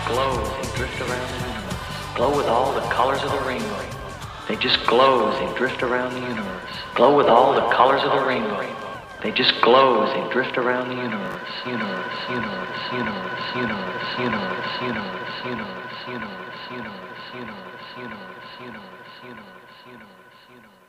glow as they drift around the universe. Glow with all the colors of the rainbow. They just glow as they drift around the universe. Glow with all the colors of the rainbow. They just glow as they drift around the universe. Universe, universe, universe, universe, universe, universe, universe, universe, universe, universe, universe, universe, universe, universe, universe.